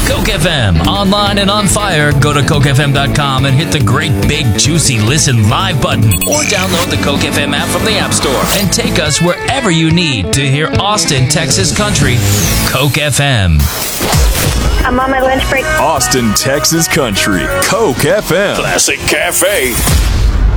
Coke FM, online and on fire. Go to CokeFM.com and hit the great big juicy listen live button. Or download the Coke FM app from the App Store and take us wherever you need to hear Austin, Texas country. Coke FM. I'm on my lunch break. Austin, Texas country. Coke FM. Classic Cafe.